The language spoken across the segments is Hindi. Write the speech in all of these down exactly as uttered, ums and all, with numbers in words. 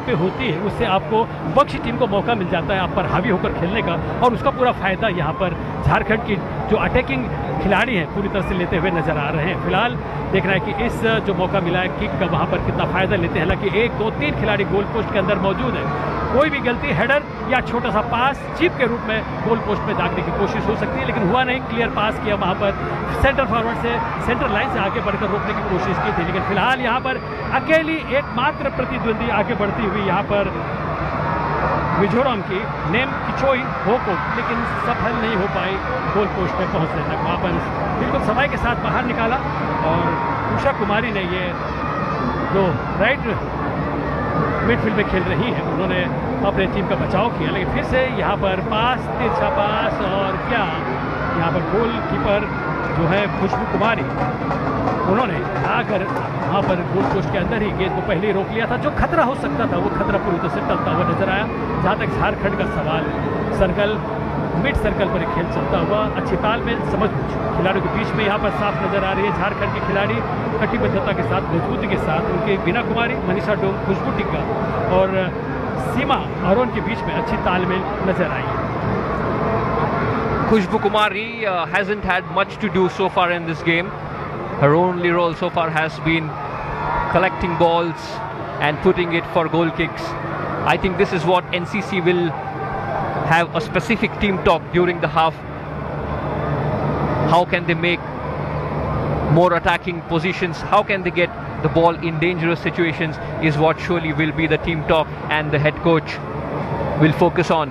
पे होती है उससे आपको विपक्षी टीम को मौका मिल जाता है आप पर हावी होकर खेलने का, और उसका पूरा फ़ायदा यहाँ पर झारखंड की जो अटैकिंग खिलाड़ी हैं पूरी तरह से लेते हुए नजर आ रहे हैं। फिलहाल देखना है कि इस जो मौका मिला है किक का वहाँ पर कितना फ़ायदा लेते हैं। हालांकि एक दो तीन खिलाड़ी गोल पोस्ट के अंदर मौजूद है, कोई भी गलती हेडर या छोटा सा पास चिप के रूप में गोल पोस्ट में दागने की कोशिश हो सकती है, लेकिन हुआ नहीं। क्लियर पास किया वहाँ पर सेंटर फॉरवर्ड से, सेंटर लाइन से आगे बढ़कर रोकने की कोशिश की थी, लेकिन फिलहाल यहाँ पर अकेली एकमात्र प्रतिद्वंदी आगे बढ़ती हुई यहाँ पर मिजोरम की नेम किचोई होको, लेकिन सफल नहीं हो पाई गोल पोस्ट में पहुँचने तक। वहाँ पर बिल्कुल समय के साथ बाहर निकाला और उषा कुमारी ने ये जो राइट मिडफील्ड में खेल रही हैं उन्होंने अपने टीम का बचाव किया, लेकिन फिर से यहाँ पर पास, तिरछा पास, और क्या यहाँ पर गोल कीपर जो है खुशबू कुमारी उन्होंने आकर वहाँ पर गोल पोस्ट के अंदर ही गेंद को पहले ही रोक लिया था। जो खतरा हो सकता था वो खतरा पूरी तरह से टलता हुआ नजर आया। जहाँ तक झारखंड का सवाल, सर्कल मिड सर्कल पर खेल चलता हुआ, अच्छी तालमेल समझ खिलाड़ियों के बीच में यहाँ पर साफ नजर आ रही है। झारखंड के खिलाड़ी कटिबद्धता के साथ, मजबूती के साथ, उनके बीना कुमारी, मनीषा डोम, खुशबू टिक्का और सीमा अरोन के बीच में अच्छी तालमेल नजर आई है। Khushbu Kumari uh, hasn't had much to do so far in this game. Her only role so far has been collecting balls and putting it for goal kicks. I think this is what N C C will have a specific team talk during the half. How can they make more attacking positions? How can they get the ball in dangerous situations is what surely will be the team talk and the head coach will focus on.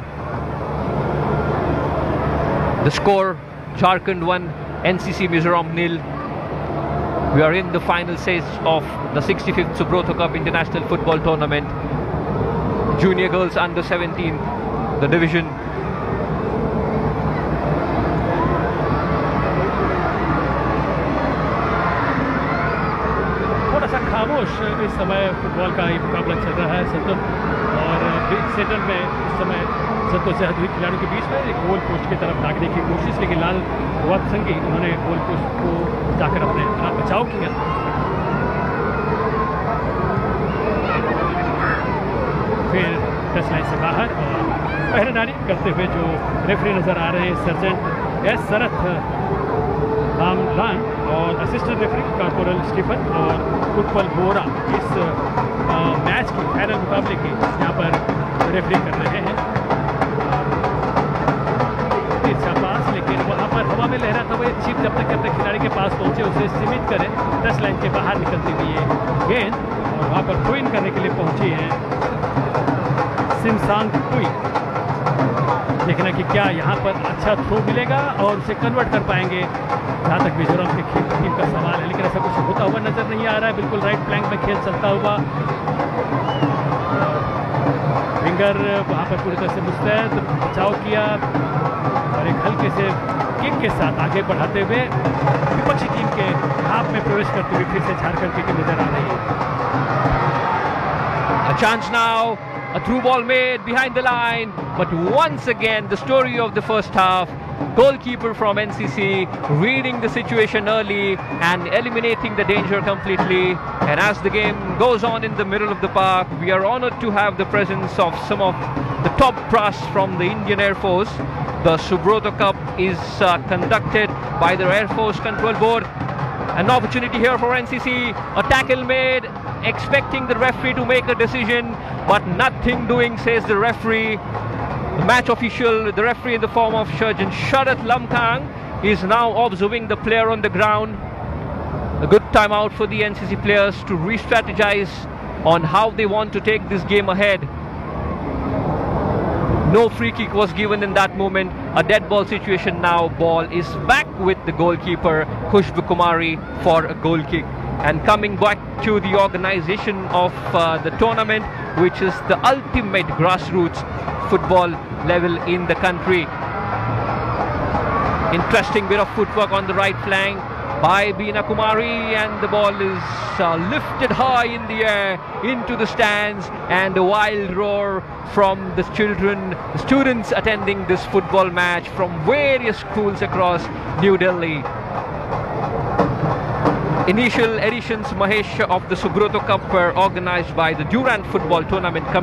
The score, Jharkhand one, N C C Mizoram nil. We are in the final stage of the sixty-fifth Subrata Cup International Football Tournament. Junior girls under seventeen, the division. थोड़ा सा खामोश इस समय फुटबॉल का ये मुकाबला चल रहा है सतत, और बिग सेटल में इस समय जद्दोजहद हुई खिलाड़ियों के बीच में एक गोल पोस्ट की तरफ भागने की कोशिश, लेकिन लाल वत्संगी उन्होंने गोल पोस्ट को जाकर अपने अपना बचाव किया। फिर टच लाइन से बाहर और पहरेदारी करते हुए जो रेफरी नजर आ रहे हैं सर्जेंट एस शरथ रामलान और असिस्टेंट रेफरी कॉर्पोरल स्टीफन और उत्पल बोरा इस आ, मैच की फाइनल मुकाबले की यहाँ पर रेफरी कर रहे हैं। तिरछा पास, लेकिन वहाँ पर हवा में लहरा था वो चिप जब तक अपने खिलाड़ी के पास पहुंचे उसे सीमित करें। टच लाइन के बाहर निकलती हुई है गेंद और वहाँ पर थ्रो इन करने के लिए पहुंची है सिमसांग कुई। देखना कि क्या यहाँ पर अच्छा थ्रो मिलेगा और उसे कन्वर्ट कर पाएंगे, जहाँ तक मिजोरम के टीम का सवाल है, लेकिन ऐसा कुछ होता हुआ नजर नहीं आ रहा है। बिल्कुल राइट फ्लैंक में खेल चलता हुआ विंगर वहाँ पर पूरी तरह से मुस्तैद बचाव किया और एक हल्के से किक के साथ आगे बढ़ाते हुए विपक्षी टीम के हाफ में प्रवेश करते हुए फिर से झारखंड की टीम नजर आ रही है। A chance now, a through ball made behind the line, but once again the story of the first half, goalkeeper from N C C reading the situation early and eliminating the danger completely. And as the game goes on in the middle of the park, we are honored to have the presence of some of the top brass from the Indian Air Force. The Subrata Cup is uh, conducted by the Air Force Control Board. An opportunity here for N C C, a tackle made, expecting the referee to make a decision, but nothing doing, says the referee. The match official, the referee in the form of Sergeant Sharath Lamkang, is now observing the player on the ground. A good time out for the N C C players to re-strategize on how they want to take this game ahead. No free kick was given in that moment. A dead ball situation now. Ball is back with the goalkeeper Khushbu Kumari for a goal kick. And coming back to the organization of uh, the tournament, which is the ultimate grassroots football level in the country. Interesting bit of footwork on the right flank by Beena Kumari, and the ball is uh, lifted high in the air into the stands, and a wild roar from the children, the students attending this football match from various schools across New Delhi. Initial editions, Mahesh, of the Subrata Cup were organized by the Durand Football Tournament